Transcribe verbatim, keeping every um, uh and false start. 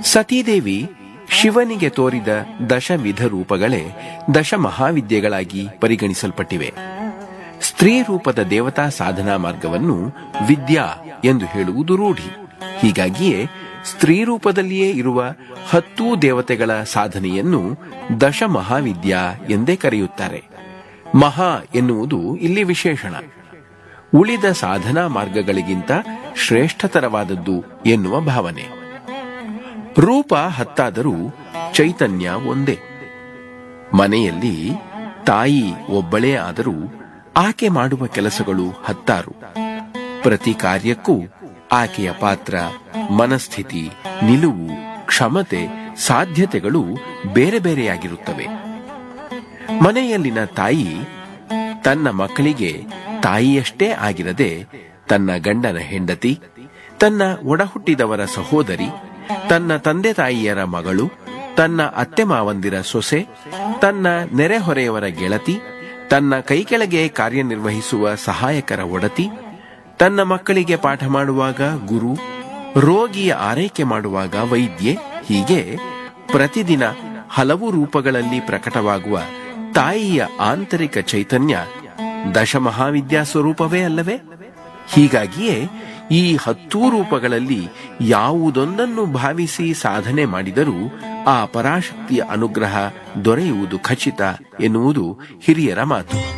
ಸತೀದೇವಿ ಶಿವನಿಗೆ ತೋರಿದ ದಶವಿಧ ರೂಪಗಳೇ ದಶ ಮಹಾವಿದ್ಯೆಗಳಾಗಿ ಪರಿಗಣಿಸಲ್ಪಟ್ಟಿವೆ. ಸ್ತ್ರೀ ರೂಪದ ದೇವತಾ ಸಾಧನಾ ಮಾರ್ಗವನ್ನು ವಿದ್ಯಾ ಎಂದು ಹೇಳುವುದು ರೂಢಿ. ಹೀಗಾಗಿಯೇ ಸ್ತ್ರೀ ರೂಪದಲ್ಲಿಯೇ ಇರುವ ಹತ್ತೂ ದೇವತೆಗಳ ಸಾಧನೆಯನ್ನು ದಶ ಮಹಾವಿದ್ಯಾ ಎಂದೇ ಕರೆಯುತ್ತಾರೆ. ಮಹಾ ಎನ್ನುವುದು ಇಲ್ಲಿ ವಿಶೇಷಣ. ಉಳಿದ ಸಾಧನಾ ಮಾರ್ಗಗಳಿಗಿಂತ ಶ್ರೇಷ್ಠತರವಾದದ್ದು ಎನ್ನುವ ಭಾವನೆ. ರೂಪ ಹತ್ತಾದರೂ ಚೈತನ್ಯ ಒಂದೇ. ಮನೆಯಲ್ಲಿ ತಾಯಿ ಒಬ್ಬಳೇ ಆದರೂ ಆಕೆ ಮಾಡುವ ಕೆಲಸಗಳು ಹತ್ತಾರು. ಪ್ರತಿ ಕಾರ್ಯಕ್ಕೂ ಆಕೆಯ ಪಾತ್ರ, ಮನಸ್ಥಿತಿ, ನಿಲುವು, ಕ್ಷಮತೆ, ಸಾಧ್ಯತೆಗಳು ಬೇರೆ ಬೇರೆಯಾಗಿರುತ್ತವೆ. ಮನೆಯಲ್ಲಿನ ತಾಯಿ ತನ್ನ ಮಕ್ಕಳಿಗೆ ತಾಯಿಯಷ್ಟೇ ಆಗಿರದೆ ತನ್ನ ಗಂಡನ ಹೆಂಡತಿ, ತನ್ನ ಒಡಹುಟ್ಟಿದವರ ಸಹೋದರಿ, ತನ್ನ ತಂದೆ ತಾಯಿಯರ ಮಗಳು, ತನ್ನ ಅತ್ತೆ ಮಾವಂದಿರ ಸೊಸೆ, ತನ್ನ ನೆರೆಹೊರೆಯವರ ಗೆಳತಿ, ತನ್ನ ಕೈಕೆಳಗೆ ಕಾರ್ಯನಿರ್ವಹಿಸುವ ಸಹಾಯಕರ ಒಡತಿ, ತನ್ನ ಮಕ್ಕಳಿಗೆ ಪಾಠ ಮಾಡುವಾಗ ಗುರು, ರೋಗಿಯ ಆರೈಕೆ ಮಾಡುವಾಗ ವೈದ್ಯೆ, ಹೀಗೆ ಪ್ರತಿದಿನ ಹಲವು ರೂಪಗಳಲ್ಲಿ ಪ್ರಕಟವಾಗುವ ತಾಯಿಯ ಆಂತರಿಕ ಚೈತನ್ಯ ದಶಮಹಾವಿದ್ಯಾ ಸ್ವರೂಪವೇ ಅಲ್ಲವೇ? ಹೀಗಾಗಿಯೇ ಈ ಹತ್ತೂ ರೂಪಗಳಲ್ಲಿ ಯಾವುದೊಂದನ್ನು ಭಾವಿಸಿ ಸಾಧನೆ ಮಾಡಿದರೂ ಆ ಪರಾಶಕ್ತಿಯ ಅನುಗ್ರಹ ದೊರೆಯುವುದು ಖಚಿತ ಎನ್ನುವುದು ಹಿರಿಯರ ಮಾತು.